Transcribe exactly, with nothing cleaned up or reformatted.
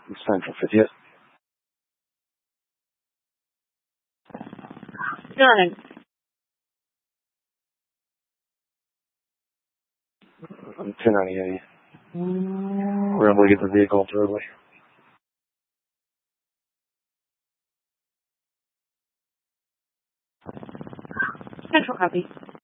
Central fiftieth. Turning. ten ninety-eight. We're able to get the vehicle thoroughly. Central copy.